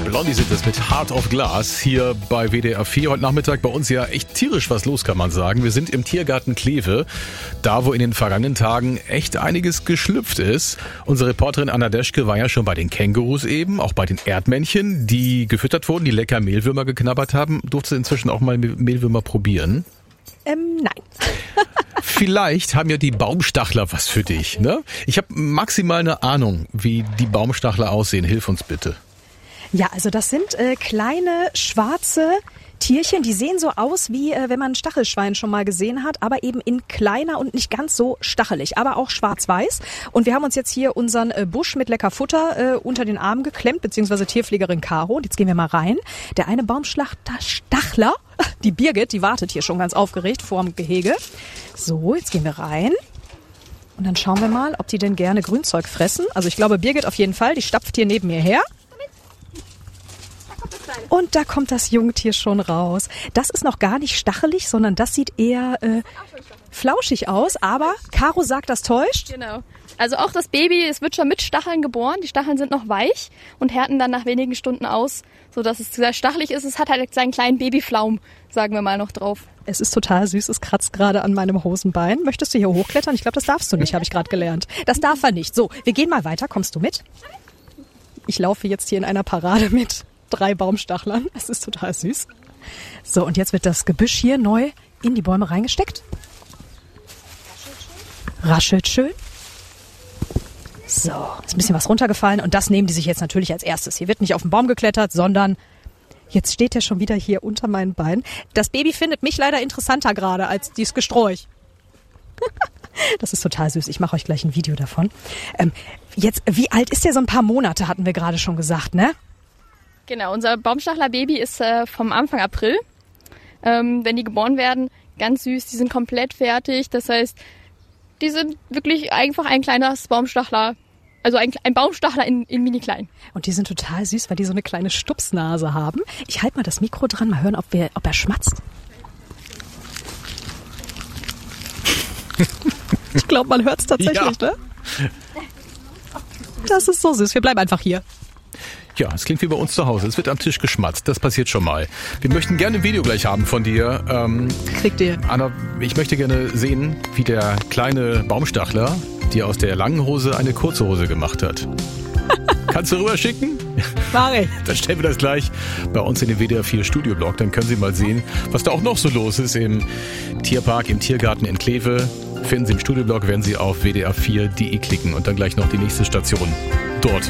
Blondie sind es mit Heart of Glass hier bei WDR 4. Heute Nachmittag bei uns ja echt tierisch was los, kann man sagen. Wir sind im Tiergarten Kleve, da wo in den vergangenen Tagen echt einiges geschlüpft ist. Unsere Reporterin Anna Deschke war ja schon bei den Kängurus eben, auch bei den Erdmännchen, die gefüttert wurden, die lecker Mehlwürmer geknabbert haben. Durfte inzwischen auch mal Mehlwürmer probieren? Nein. Vielleicht haben ja die Baumstachler was für dich, ne? Ich habe maximal eine Ahnung, wie die Baumstachler aussehen. Hilf uns bitte. Ja, also das sind kleine schwarze Tierchen, die sehen so aus, wie wenn man ein Stachelschwein schon mal gesehen hat, aber eben in kleiner und nicht ganz so stachelig, aber auch schwarz-weiß. Und wir haben uns jetzt hier unseren Busch mit lecker Futter unter den Arm geklemmt, beziehungsweise Tierpflegerin Caro. Und jetzt gehen wir mal rein. Der eine Baumstachler, die Birgit, die wartet hier schon ganz aufgeregt vorm Gehege. So, jetzt gehen wir rein. Und dann schauen wir mal, ob die denn gerne Grünzeug fressen. Also ich glaube, Birgit auf jeden Fall, die stapft hier neben mir her. Und da kommt das Jungtier schon raus. Das ist noch gar nicht stachelig, sondern das sieht eher flauschig aus. Aber Caro sagt, das täuscht. Genau. Also auch das Baby, es wird schon mit Stacheln geboren. Die Stacheln sind noch weich und härten dann nach wenigen Stunden aus, sodass es sehr stachelig ist. Es hat halt seinen kleinen Babyflaum, sagen wir mal, noch drauf. Es ist total süß, es kratzt gerade an meinem Hosenbein. Möchtest du hier hochklettern? Ich glaube, das darfst du nicht, habe ich gerade gelernt. Das darf er nicht. So, wir gehen mal weiter. Kommst du mit? Ich laufe jetzt hier in einer Parade mit 3 Baumstachlern. Es ist total süß. So, und jetzt wird das Gebüsch hier neu in die Bäume reingesteckt. Raschelt schön. So, ist ein bisschen was runtergefallen und das nehmen die sich jetzt natürlich als erstes. Hier wird nicht auf den Baum geklettert, sondern jetzt steht er schon wieder hier unter meinen Beinen. Das Baby findet mich leider interessanter gerade als dieses Gesträuch. Das ist total süß. Ich mache euch gleich ein Video davon. Jetzt, wie alt ist der? So ein paar Monate hatten wir gerade schon gesagt, ne? Genau, unser Baumstachler-Baby ist vom Anfang April. Wenn die geboren werden, ganz süß, die sind komplett fertig. Das heißt, die sind wirklich einfach ein kleines Baumstachler, also ein Baumstachler in mini-klein. Und die sind total süß, weil die so eine kleine Stupsnase haben. Ich halte mal das Mikro dran, mal hören, ob er schmatzt. Ich glaube, man hört es tatsächlich, ja. Ne? Das ist so süß. Wir bleiben einfach hier. Ja, es klingt wie bei uns zu Hause. Es wird am Tisch geschmatzt. Das passiert schon mal. Wir möchten gerne ein Video gleich haben von dir. Kriegt ihr. Anna, ich möchte gerne sehen, wie der kleine Baumstachler dir aus der langen Hose eine kurze Hose gemacht hat. Kannst du rüberschicken? Mach ich. Dann stellen wir das gleich bei uns in den WDR 4 Studioblog. Dann können Sie mal sehen, was da auch noch so los ist im Tierpark, im Tiergarten in Kleve. Finden Sie im Studioblog, wenn Sie auf wdr4.de klicken und dann gleich noch die nächste Station dort.